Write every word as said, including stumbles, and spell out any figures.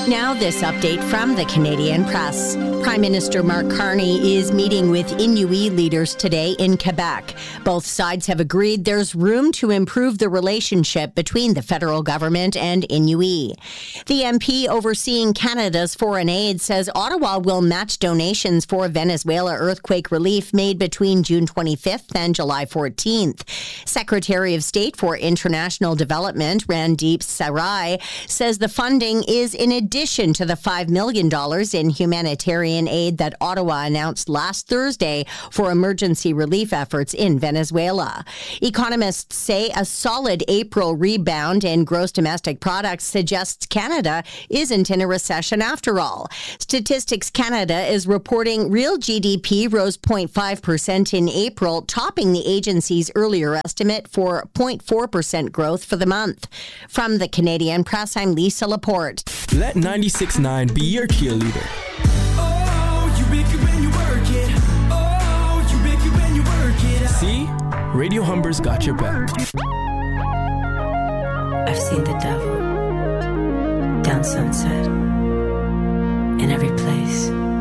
Now, this update from the Canadian Press. Prime Minister Mark Carney is meeting with Inuit leaders today in Quebec. Both sides have agreed there's room to improve the relationship between the federal government and Inuit. The M P overseeing Canada's foreign aid says Ottawa will match donations for Venezuela earthquake relief made between June twenty-fifth and July fourteenth. Secretary of State for International Development, Randeep Sarai, says the funding is in addition to the five million dollars in humanitarian aid that Ottawa announced last Thursday for emergency relief efforts in Venezuela. Economists say a solid April rebound in gross domestic products suggests Canada isn't in a recession after all. Statistics Canada is reporting real G D P rose zero point five percent in April, topping the agency's earlier estimate for zero point four percent growth for the month. From the Canadian Press, I'm Lisa Laporte. Let ninety-six point nine be your cheerleader. Oh, you make it when you work it. Oh, you make it when you work it. See? Radio Humber's got your back. I've seen the devil down Sunset in every place.